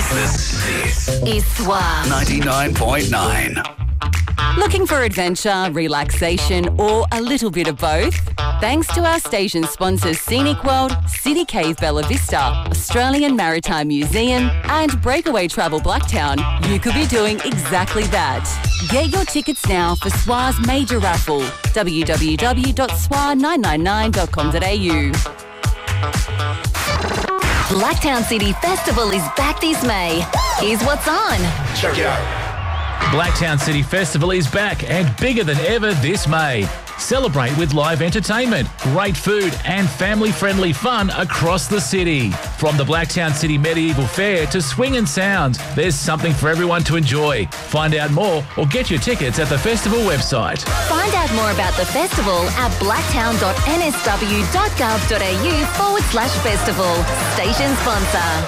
This is SWA 99.9. Looking for adventure, relaxation, or a little bit of both? Thanks to our station sponsors Scenic World, City Cave Bella Vista, Australian Maritime Museum, and Breakaway Travel Blacktown, you could be doing exactly that. Get your tickets now for SWA's major raffle, www.swa999.com.au. Blacktown City Festival is back this May. Here's what's on. Check it out. Blacktown City Festival is back and bigger than ever this May. Celebrate with live entertainment, great food and family-friendly fun across the city. From the Blacktown City Medieval Fair to Swing and Sound, there's something for everyone to enjoy. Find out more or get your tickets at the festival website. Find out more about the festival at blacktown.nsw.gov.au/festival. Station sponsor.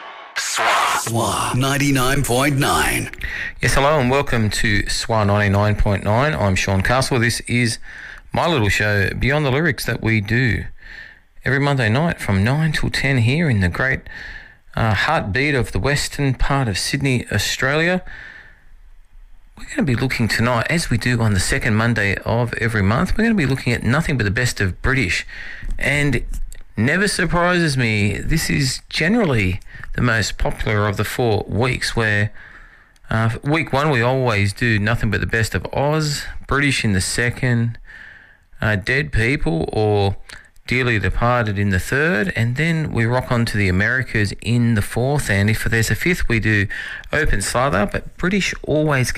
SWA 99.9. Yes, hello and welcome to SWA 99.9. I'm Sean Castle. This is my little show, Beyond the Lyrics, that we do every Monday night from 9 till 10 here in the great heartbeat of the western part of Sydney, Australia. We're going to be looking tonight, as we do on the second Monday of every month, we're going to be looking at nothing but the best of British. And never surprises me, this is generally the most popular of the 4 weeks, where week 1 we always do nothing but the best of Oz, British in the second, Dead People or Dearly Departed in the third, and then we rock on to the Americas in the fourth, and if there's a fifth we do Open Slather, but British always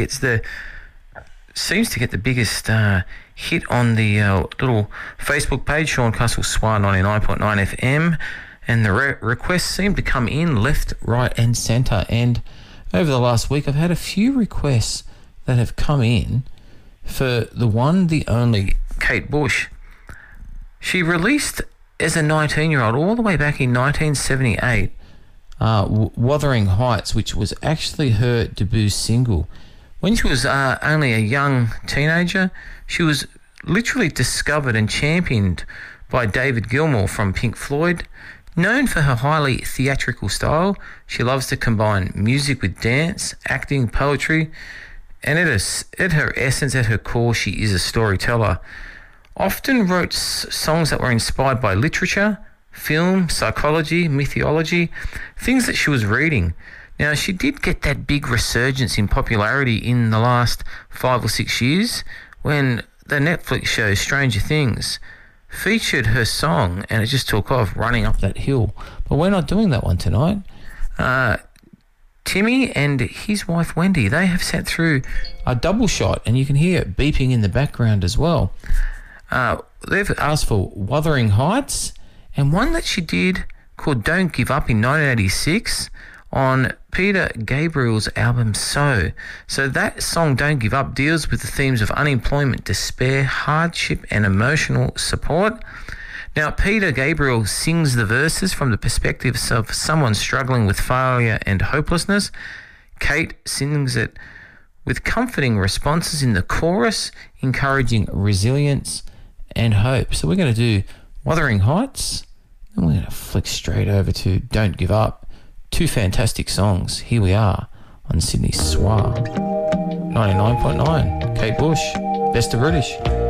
seems to get the biggest hit on the little Facebook page, Sean Castle SWA 99.9 FM, and the requests seem to come in left, right and centre. And over the last week I've had a few requests that have come in for the one, the only Kate Bush. She released as a 19-year-old all the way back in 1978 Wuthering Heights, which was actually her debut single. When she was only a young teenager, she was literally discovered and championed by David Gilmour from Pink Floyd. Known for her highly theatrical style, she loves to combine music with dance, acting, poetry, and at her essence, at her core, she is a storyteller. Often wrote songs that were inspired by literature, film, psychology, mythology, things that she was reading. Now, she did get that big resurgence in popularity in the last 5 or 6 years when the Netflix show Stranger Things featured her song, and it just took off, Running Up That Hill. But we're not doing that one tonight. Timmy and his wife Wendy, they have sat through a double shot, and you can hear it beeping in the background as well. They've asked for Wuthering Heights, and one that she did called Don't Give Up in 1986 on Peter Gabriel's album So that song, Don't Give Up, deals with the themes of unemployment, despair, hardship and emotional support. Now, Peter Gabriel sings the verses from the perspective of someone struggling with failure and hopelessness. Kate sings it with comforting responses in the chorus, encouraging resilience and hope. So we're going to do Wuthering Heights, and we're going to flick straight over to Don't Give Up. 2 fantastic songs. Here we are on Sydney SWA 99.9. Kate Bush, Best of British.